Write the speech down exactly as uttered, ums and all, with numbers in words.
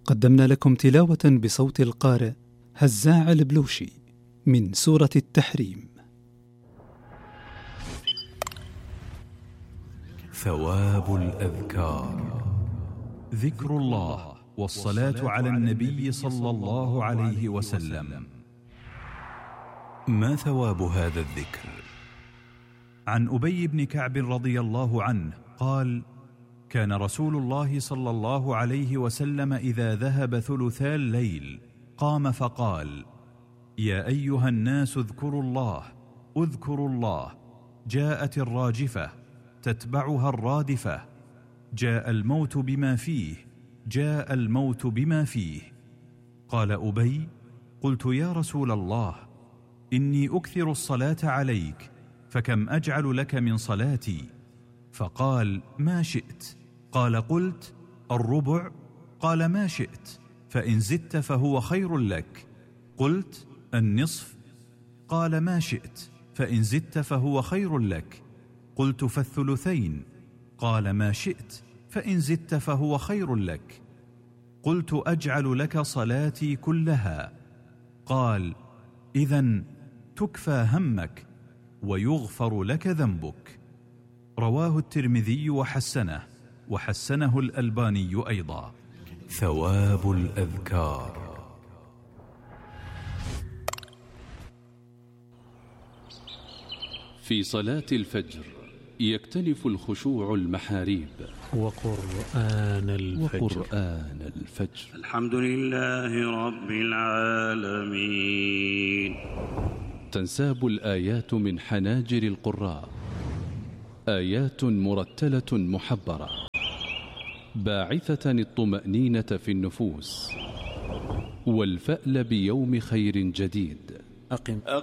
قدمنا لكم تلاوة بصوت القارئ هزاع البلوشي من سورة التحريم. ثواب الأذكار، ذكر الله والصلاة على النبي صلى الله عليه وسلم. ما ثواب هذا الذكر؟ عن أبي بن كعب رضي الله عنه قال: كان رسول الله صلى الله عليه وسلم إذا ذهب ثلثا الليل قام فقال: يا أيها الناس اذكروا الله اذكروا الله، جاءت الراجفة تتبعها الرادفة، جاء الموت بما فيه جاء الموت بما فيه. قال أبي: قلت يا رسول الله، إني أكثر الصلاة عليك، فكم أجعل لك من صلاتي؟ فقال: ما شئت. قال: قلت: الربع؟ قال: ما شئت، فإن زدت فهو خير لك. قلت: النصف؟ قال: ما شئت، فإن زدت فهو خير لك. قلت: فالثلثين؟ قال: ما شئت، فإن زدت فهو خير لك. قلت: أجعل لك صلاتي كلها. قال: إذن تكفى همك ويغفر لك ذنبك. رواه الترمذي وحسنه وحسنه الألباني أيضا. ثواب الأذكار. في صلاة الفجر يكتنف الخشوع المحاريب وقرآن الفجر, وقرآن الفجر. الحمد لله رب العالمين. تنساب الآيات من حناجر القراء، آيات مرتلة محبرة باعثة الطمأنينة في النفوس والفأل بيوم خير جديد. أقم